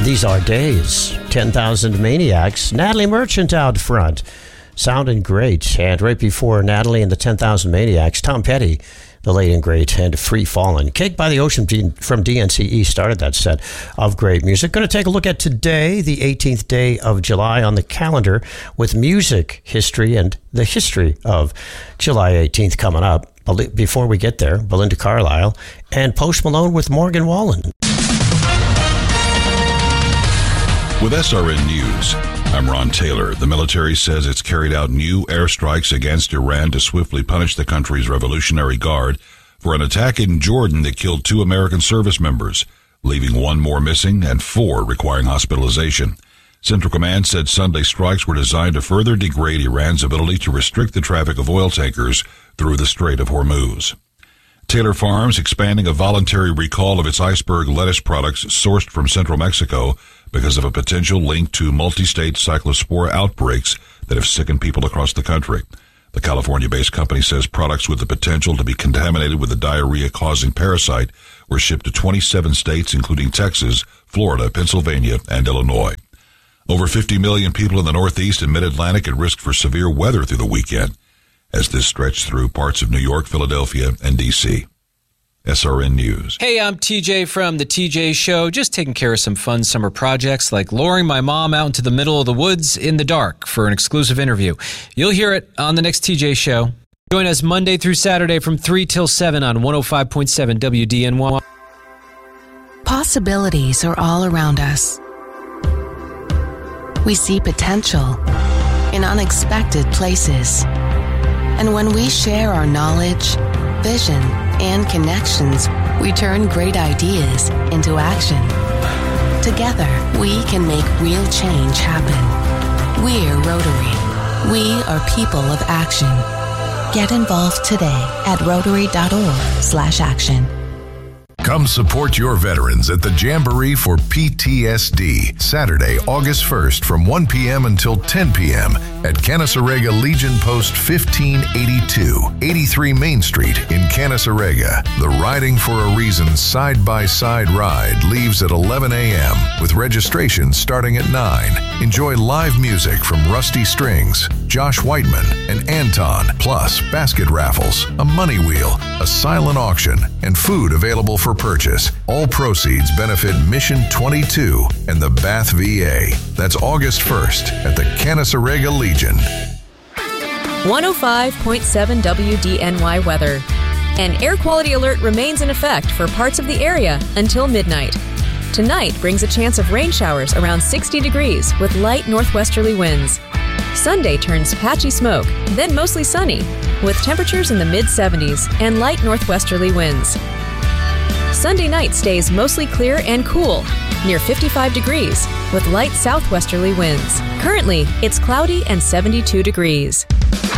These are days. 10,000 Maniacs. Natalie Merchant out front. Sounding great. And right before Natalie and the 10,000 Maniacs, Tom Petty, the late and great, and Free Fallin'. Cake by the Ocean from DNCE started that set of great music. Going to take a look at today, the 18th day of July on the calendar, with music history and the history of July 18th coming up. Before we get there, Belinda Carlisle and Post Malone with Morgan Wallen. With SRN News, I'm Ron Taylor. The military says it's carried out new airstrikes against Iran to swiftly punish the country's Revolutionary Guard for an attack in Jordan that killed 2 American service members, leaving 1 more missing and 4 requiring hospitalization. Central Command said Sunday strikes were designed to further degrade Iran's ability to restrict the traffic of oil tankers through the Strait of Hormuz. Taylor Farms expanding a voluntary recall of its iceberg lettuce products sourced from central Mexico because of a potential link to multi-state cyclospore outbreaks that have sickened people across the country. The California-based company says products with the potential to be contaminated with the diarrhea-causing parasite were shipped to 27 states, including Texas, Florida, Pennsylvania, and Illinois. Over 50 million people in the Northeast and Mid-Atlantic at risk for severe weather through the weekend, as this stretched through parts of New York, Philadelphia, and D.C. SRN News. Hey, I'm TJ from The TJ Show, just taking care of some fun summer projects like luring my mom out into the middle of the woods in the dark for an exclusive interview. You'll hear it on the next TJ Show. Join us Monday through Saturday from 3 till 7 on 105.7 WDNY. Possibilities are all around us. We see potential in unexpected places. And when we share our knowledge, vision, and connections, we turn great ideas into action. Together, we can make real change happen. We're Rotary. We are people of action. Get involved today at Rotary.org/action. Come support your veterans at the Jamboree for PTSD, Saturday, August 1st from 1 p.m. until 10 p.m. at Canasarega Legion Post 1582, 83 Main Street in Canasarega. The Riding for a Reason side-by-side ride leaves at 11 a.m. with registration starting at 9. Enjoy live music from Rusty Strings, Josh Whiteman, and Anton, plus basket raffles, a money wheel, a silent auction, and food available for purchase. All proceeds benefit Mission 22 and the Bath VA. That's August 1st at the Canasarega Legion. 105.7 WDNY weather. An air quality alert remains in effect for parts of the area until midnight. Tonight brings a chance of rain showers around 60 degrees with light northwesterly winds. Sunday turns patchy smoke, then mostly sunny, with temperatures in the mid-70s and light northwesterly winds. Sunday night stays mostly clear and cool, near 55 degrees, with light southwesterly winds. Currently, it's cloudy and 72 degrees.